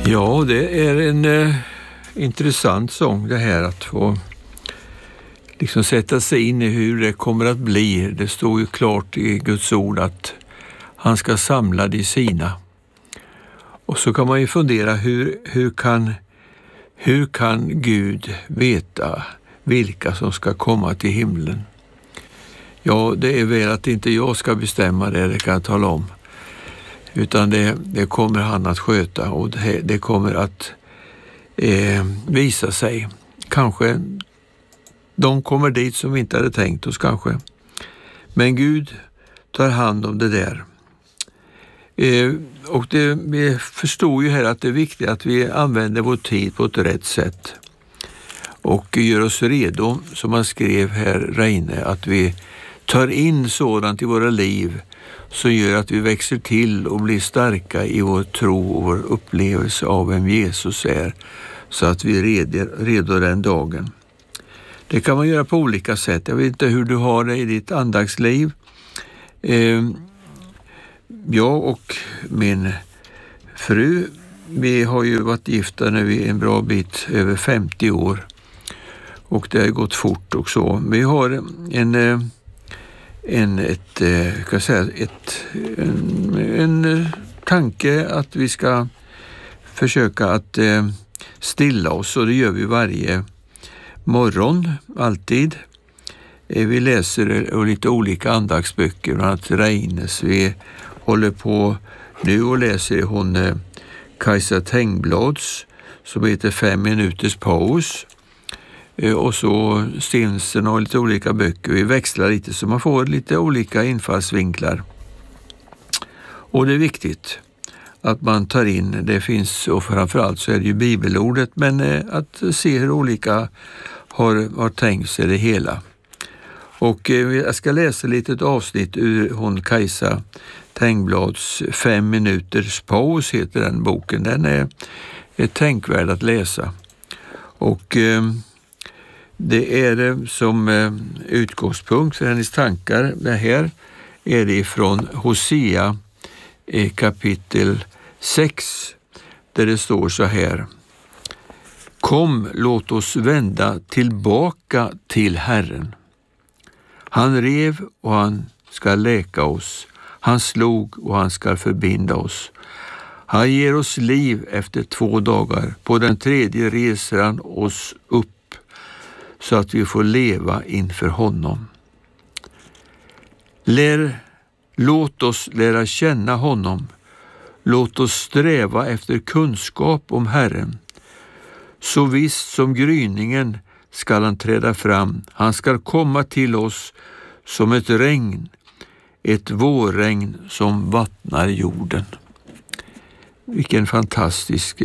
Ja, det är en intressant sång det här, att få liksom sätta sig in i hur det kommer att bli. Det står ju klart i Guds ord att han ska samla de sina. Och så kan man ju fundera, hur kan Gud veta vilka som ska komma till himlen? Ja, det är väl att inte jag ska bestämma det kan jag tala om. Utan det kommer han att sköta, och det kommer att visa sig. Kanske de kommer dit som vi inte hade tänkt oss kanske. Men Gud tar hand om det där. Och vi förstår ju här att det är viktigt att vi använder vår tid på ett rätt sätt. Och gör oss redo, som man skrev här, Reine, att vi tar in sådant i våra liv som gör att vi växer till och blir starka i vår tro och vår upplevelse av vem Jesus är, så att vi är redo den dagen. Det kan man göra på olika sätt. Jag vet inte hur du har det i ditt andagsliv. Jag och min fru, vi har ju varit gifta nu i en bra bit över 50 år. Och det har gått fort och så. Vi har en tanke att vi ska försöka att stilla oss, och det gör vi varje morgon, alltid. Vi läser lite olika andagsböcker, bland annat Reines. Vi håller på nu och läser hon Kajsa Tengblads som heter 5 minuters paus. Och så Stinsen och lite olika böcker. Vi växlar lite så man får lite olika infallsvinklar. Och det är viktigt att man tar in, det finns, och framförallt så är det ju bibelordet, men att se hur olika har tänkt sig det hela. Och jag ska läsa lite ett avsnitt ur hon Kajsa Tengblads 5 minuters paus heter den boken. Den är tänkvärd att läsa. Och det är som utgångspunkt för hennes tankar. Det här är det från Hosea kapitel 6, där det står så här: Kom, låt oss vända tillbaka till Herren. Han rev och han ska läka oss. Han slog och han ska förbinda oss. Han ger oss liv efter 2 dagar. På den 3:e reser han oss upp så att vi får leva inför honom. Låt oss lära känna honom. Låt oss sträva efter kunskap om Herren. Så visst som gryningen skall han träda fram. Han skall komma till oss som ett regn, ett vårregn som vattnar jorden. Vilken fantastisk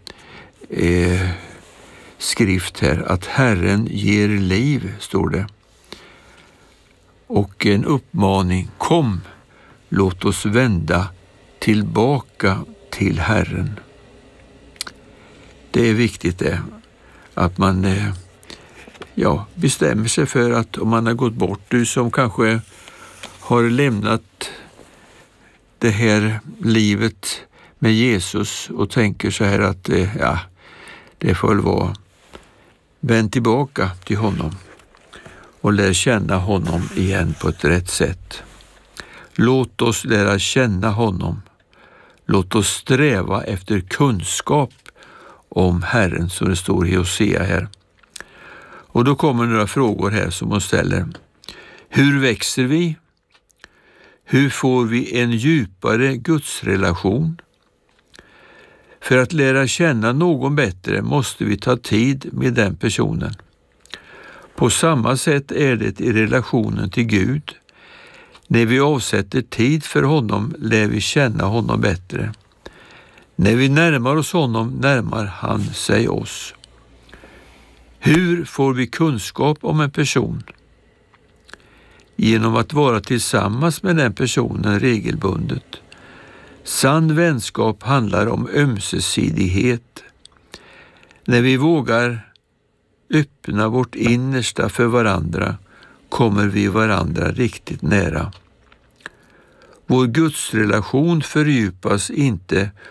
skrift här, att Herren ger liv, står det. Och en uppmaning: kom, låt oss vända tillbaka till Herren. Det är viktigt det, att man bestämmer sig för att om man har gått bort, du som kanske har lämnat det här livet med Jesus och tänker så här att det får väl vara, vänd tillbaka till honom och lär känna honom igen på ett rätt sätt. Låt oss lära känna honom. Låt oss sträva efter kunskap om Herren, som det står i Hosea här. Och då kommer några frågor här som man ställer. Hur växer vi? Hur får vi en djupare gudsrelation? För att lära känna någon bättre måste vi ta tid med den personen. På samma sätt är det i relationen till Gud. När vi avsätter tid för honom lär vi känna honom bättre. När vi närmar oss honom närmar han sig oss. Hur får vi kunskap om en person? Genom att vara tillsammans med den personen regelbundet. Sann vänskap handlar om ömsesidighet. När vi vågar öppna vårt innersta för varandra kommer vi varandra riktigt nära. Vår gudsrelation fördjupas inte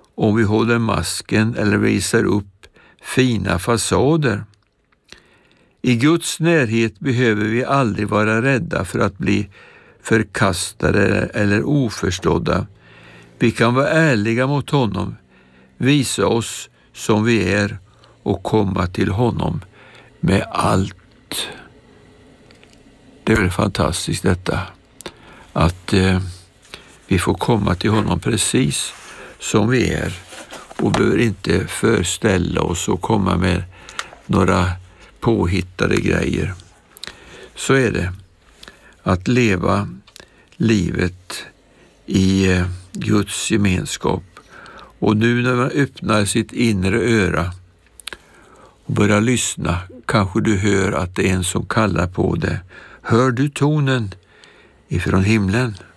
om vi håller masken eller visar upp fina fasader. I Guds närhet behöver vi aldrig vara rädda för att bli förkastade eller oförstådda. Vi kan vara ärliga mot honom, visa oss som vi är och komma till honom med allt. Det är väl fantastiskt detta, att vi får komma till honom precis som vi är och behöver inte föreställa oss och komma med några påhittade grejer. Så är det att leva livet i Guds gemenskap. Och nu när man öppnar sitt inre öra och börjar lyssna, kanske du hör att det är en som kallar på det. Hör du tonen ifrån himlen?